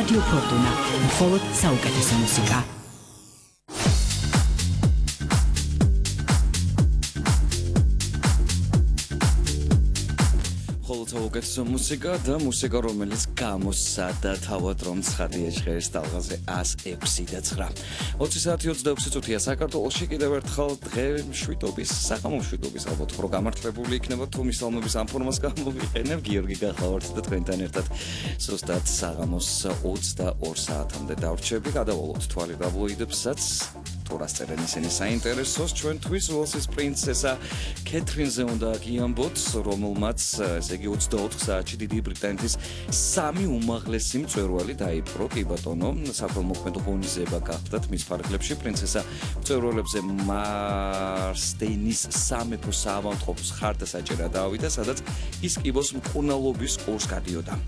რადიო ფორტუნა, მხოლოდ საუკეთესო მუსიკა. საუკეთესო მუსიკა და მუსიკა, რომელიც გამოსცადა თავად რომ ცხადია ჟღერის ტალღაზე 106.9. 20 საათი 26 წუთია საქართველოში. კიდევ ერთხელ დღე შვიდობის, საღამო შვიდობის ალბათ რო გამართლებული იქნება თუ მისალმების ამ ფორმას გამოვიყენებ. გიორგი გახლავართ და თქვენთან ერთად ზუსტად საღამოს 22 საათამდე დავრჩები. გადავალოთ თვალი დაბლოიდებსაც. თუ რას წერენ ისინი საინტერესოს ჩვენთვის უელსის პრინცესა კეთრინზე უნდა გიამბოთ, რომელმაც ესე იგი 24 საათში დიდი ბრიტანეთის სამი უმაღლესი მწვერვალი დაიპყრო. კი ბატონო, საქველმოქმედო ღონისძიება გახდათ მის ფარგლებში. პრინცესა მწვერვალებზე მარსდეინის სამეფო საავადმყოფოს ხარდასაჭერად ავიდა, სადაც ის კიბოს მკურნალობის კურსს გადიოდა.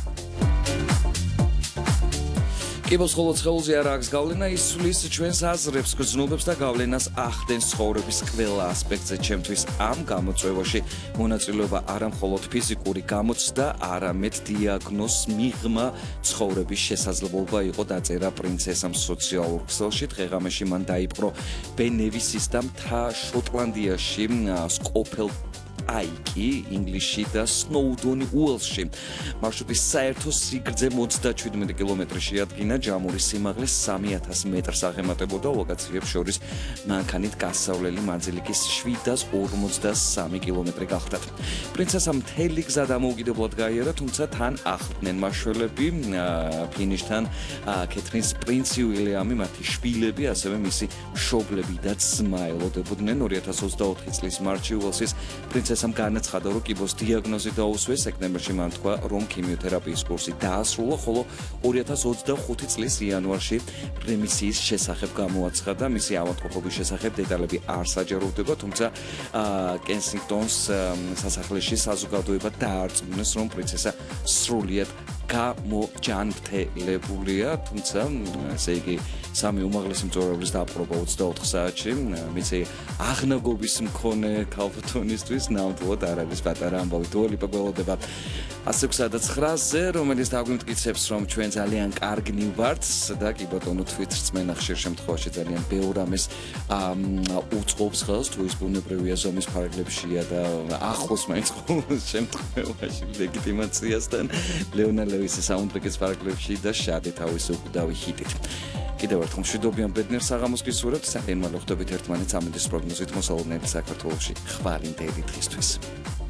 კიბოს ხოლო ცხელზე არ აქვს გავლენა, ის სulis ჩვენს აზრებს, გრძნობებს და გავლენას ახდენს ცხოვრების ყველა ასპექტზე. ჩემთვის ამ გამოწვევაში მონაწილეობა არა მხოლოდ ფიზიკური გამოცდა, არამედ დიაგნოზს მიღმა ცხოვრების შესაძლებლობა იყო, დაწერა პრინცესამ სოციალურ ქსელში. დღეღამეში მან დაიპყრო ბენევისის და მთა შოტლანდიაში, სკოფელ აიკი ინგლისში და სნოუდონი უელსში. მარშრუტის საერთო სიგრძე 37 კილომეტრი შეადგინა, ჯამური სიმაღლე 3000 მეტრს აღემატებოდა, ლოკაციებს შორის მანქანით გასასვლელი მანძილი კი 753 კილომეტრი გახლდათ. პრინცესამ მთელი გზა დამოუკიდებლად გაიარა, თუმცა თან ახლდნენ მაშველები, ფინიშთან კეთრინს პრინცი უილიამი, მათი შვილები, ასევე მისი მშობლები და ძმა ელოდებოდნენ. 2024 წლის მარტში უელსის პრინცესამ განაცხადა, რომ კიბოს დიაგნოზი დაუსვეს. სექტემბერში მან თქვა, რომ ქიმიოთერაპიის კურსი დაასრულა, ხოლო 2025 წლის იანვარში რემისიის შესახებ გამოაცხადა. მისი ავადმყოფობის შესახებ დეტალები არ საჯაროვდება, თუმცა კენსინგტონის სასახლეში საზოგადოება დაარწმუნეს, რომ პრინცესა სრულიად გამოჯანმრთელებულია, თუმცა ესე იგი სამი უმაღლესი მწვერვალის დაპყრობა 24 საათში მისი აღნაგობის მქონე ქალბატონისთვის ნამდვილად არ არის პატარა ამბავი. დუა-ლიპა გველოდება 106.9-ზე, რომელიც დაგვიმტკიცებს, რომ ჩვენ ძალიან კარგნი ვართ და კი ბატონო თვით რწმენა ხშირ შემთხვევაში ძალიან ბევრ ამის უწყობს ხელს, თუ ის ბუნებრივია ზომის ფარგლებშია და ახლოს მაინც ყოველ შემთხვევაში ლეგიტიმაციასთან ლეონა ლევისის საუნდტრეკის ფარგლებში და შადე თავის უკვდავი ჰიტით. კიდევ ერთხელ მშვიდობიან ბედნიერ საღამოს გისურვებთ. საერთოდ ხვდებით ერთმანეთს ამინდის პროგნოზით მოსალოდნელი საქართველოში ხვარი მდელი დღისთვის.